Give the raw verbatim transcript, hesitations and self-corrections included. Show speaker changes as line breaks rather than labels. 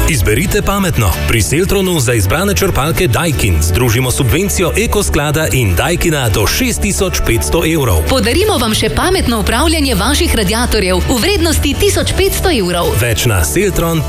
Izberite pametno. Pri Seltronu za izbrane črpalke Daikin združimo subvencijo Ekosklada in Daikina do šest tisoč petsto evrov.
Podarimo vam še pametno upravljanje vaših radiatorjev v vrednosti tisoč petsto evrov.
Več na seltron.